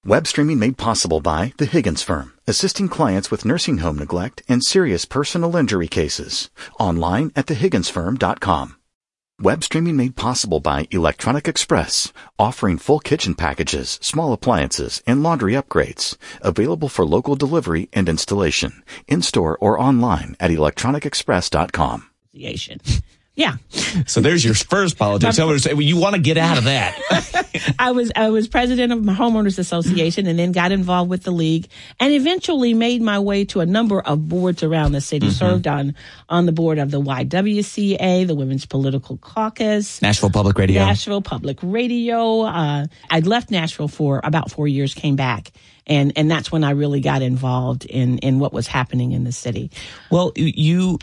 Web streaming made possible by The Higgins Firm, assisting clients with nursing home neglect and serious personal injury cases. Online at thehigginsfirm.com. Web streaming made possible by Electronic Express, offering full kitchen packages, small appliances, and laundry upgrades. Available for local delivery and installation, in-store or online at electronicexpress.com. Yeah. So there's your first politics. You want to get out of that. I was president of my homeowners association and then got involved with the league and eventually made my way to a number of boards around the city. Mm-hmm. Served on the board of the YWCA, the Women's Political Caucus. Nashville Public Radio. I'd left Nashville for about 4 years, came back. And that's when I really got involved in what was happening in the city. Well, you,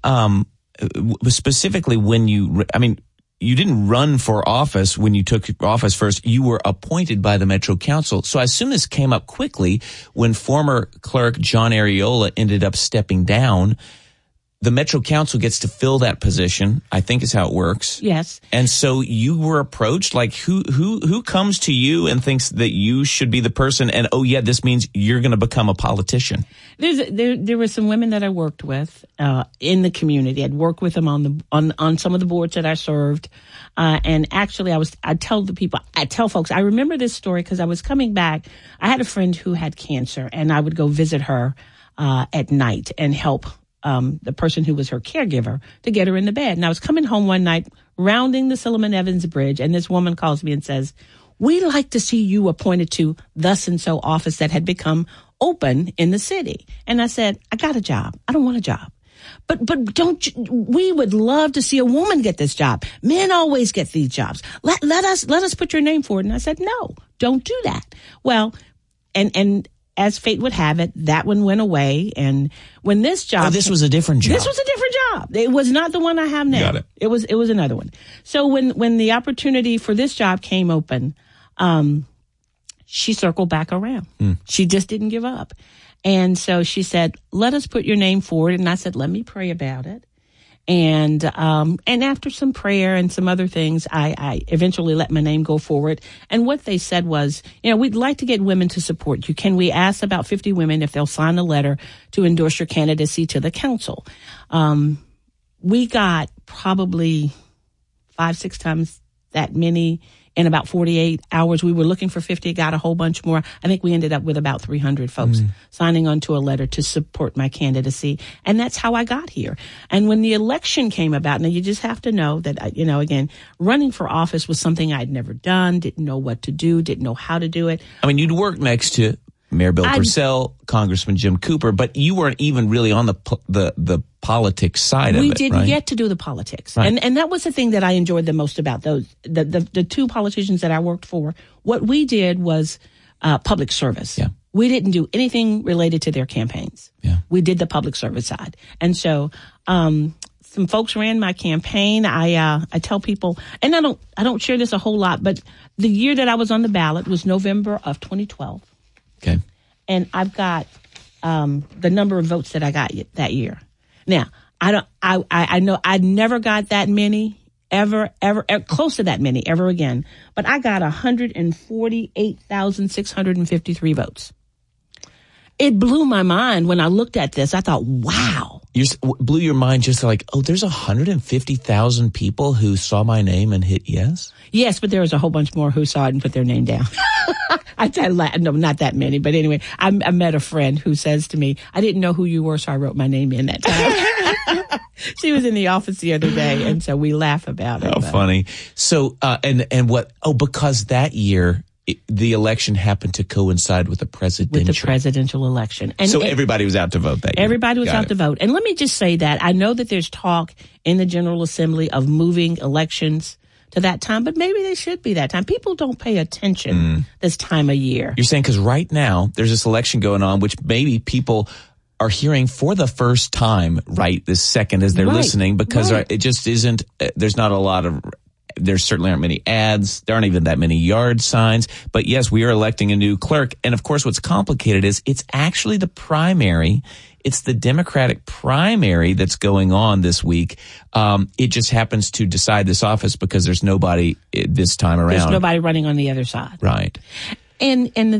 specifically when you didn't run for office when you took office first. You were appointed by the Metro Council. So I assume this came up quickly when former clerk John Ariola ended up stepping down. The Metro Council gets to fill that position, I think is how it works. Yes. And so you were approached, like who comes to you and thinks that you should be the person and, oh yeah, this means you're going to become a politician? There were some women that I worked with in the community. I'd worked with them on some of the boards that I served. And actually I tell folks, I remember this story because I was coming back. I had a friend who had cancer and I would go visit her at night and help the person who was her caregiver to get her in the bed. And I was coming home one night, rounding the Silliman Evans Bridge, and this woman calls me and says, "We'd like to see you appointed to thus and so office that had become open in the city." And I said, "I got a job. I don't want a job. But we would love to see a woman get this job. Men always get these jobs. Let us put your name forward." And I said, "No, don't do that." Well, and as fate would have it, that one went away. And when this job... Oh, this was a different job. This was a different job. It was not the one I have now. Got it. It was another one. So when the opportunity for this job came open, she circled back around. She just didn't give up. And so she said, "Let us put your name forward." And I said, "Let me pray about it." And after some prayer and some other things, I eventually let my name go forward. And what they said was, "We'd like to get women to support you. Can we ask about 50 women if they'll sign a letter to endorse your candidacy to the council?" We got probably 5-6 times that many in about 48 hours. We were looking for 50, got a whole bunch more. I think we ended up with about 300 folks signing onto a letter to support my candidacy. And that's how I got here. And when the election came about, now you just have to know that, again, running for office was something I'd never done, didn't know what to do, didn't know how to do it. I mean, you'd work next to Mayor Bill Purcell, Congressman Jim Cooper, but you weren't even really on the politics side of it, We didn't get to do the politics. Right. And that was the thing that I enjoyed the most about those, the two politicians that I worked for. What we did was public service. Yeah. We didn't do anything related to their campaigns. Yeah. We did the public service side. And so, some folks ran my campaign. I tell people, and I don't share this a whole lot, but the year that I was on the ballot was November of 2012. Okay. And I've got the number of votes that I got that year. Now, I know I never got that many ever close to that many ever again, but I got 148,653 votes. It blew my mind when I looked at this. I thought, wow. Blew your mind just like, oh, there's 150,000 people who saw my name and hit yes? Yes, but there was a whole bunch more who saw it and put their name down. No, not that many. But anyway, I met a friend who says to me, "I didn't know who you were, so I wrote my name in that time." She was in the office the other day, and so we laugh about it. How funny. So, and what, because that year, the election happened to coincide with the presidential election. And so everybody was out to vote that year. Everybody was out to vote. And let me just say that I know that there's talk in the General Assembly of moving elections to that time, but maybe they should be that time. People don't pay attention this time of year. You're saying because right now there's this election going on, which maybe people are hearing for the first time right this second as they're listening, because it just isn't, there's not a lot of, there certainly aren't many ads. There aren't even that many yard signs. But yes, we are electing a new clerk. And of course, what's complicated is it's actually the primary. It's the Democratic primary that's going on this week. It just happens to decide this office because there's nobody this time around. There's nobody running on the other side. Right. And the